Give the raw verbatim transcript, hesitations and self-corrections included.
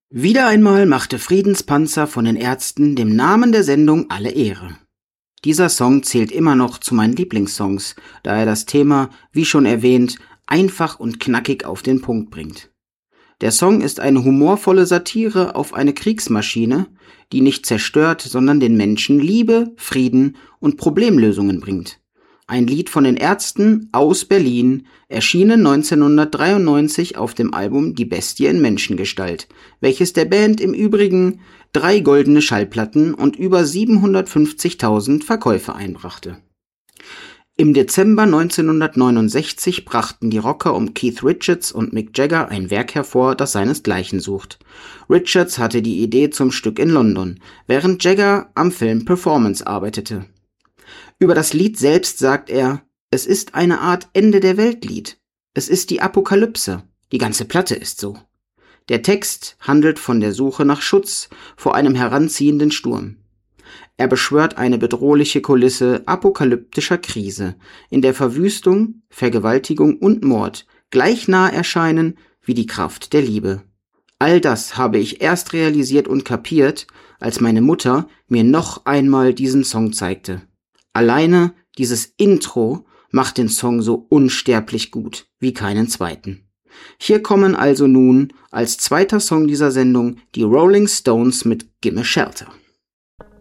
Wieder einmal machte Friedenspanzer von den Ärzten dem Namen der Sendung alle Ehre. Dieser Song zählt immer noch zu meinen Lieblingssongs, da er das Thema, wie schon erwähnt, einfach und knackig auf den Punkt bringt. Der Song ist eine humorvolle Satire auf eine Kriegsmaschine, die nicht zerstört, sondern den Menschen Liebe, Frieden und Problemlösungen bringt. Ein Lied von den Ärzten aus Berlin, erschienen neunzehnhundertdreiundneunzig auf dem Album Die Bestie in Menschengestalt, welches der Band im Übrigen drei goldene Schallplatten und über siebenhundertfünfzigtausend Verkäufe einbrachte. Im Dezember neunzehnhundertneunundsechzig brachten die Rocker um Keith Richards und Mick Jagger ein Werk hervor, das seinesgleichen sucht. Richards hatte die Idee zum Stück in London, während Jagger am Film Performance arbeitete. Über das Lied selbst sagt er: Es ist eine Art Ende-der-Welt-Lied. Es ist die Apokalypse. Die ganze Platte ist so. Der Text handelt von der Suche nach Schutz vor einem heranziehenden Sturm. Er beschwört eine bedrohliche Kulisse apokalyptischer Krise, in der Verwüstung, Vergewaltigung und Mord gleich nah erscheinen wie die Kraft der Liebe. All das habe ich erst realisiert und kapiert, als meine Mutter mir noch einmal diesen Song zeigte. Alleine dieses Intro macht den Song so unsterblich gut wie keinen zweiten. Hier kommen also nun als zweiter Song dieser Sendung die Rolling Stones mit Gimme Shelter.